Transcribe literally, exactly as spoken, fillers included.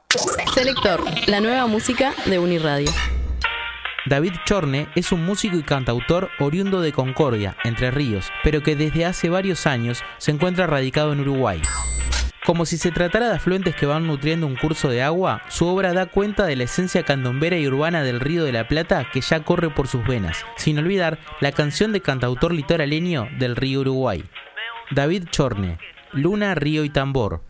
Selector, la nueva música de Uniradio. David Chorne es un músico y cantautor oriundo de Concordia, Entre Ríos, pero que desde hace varios años se encuentra radicado en Uruguay. Como si se tratara de afluentes que van nutriendo un curso de agua, su obra da cuenta de la esencia candombera y urbana del Río de la Plata que ya corre por sus venas, sin olvidar la canción de cantautor litoraleño del río Uruguay. David Chorne, Luna, Río y Tambor,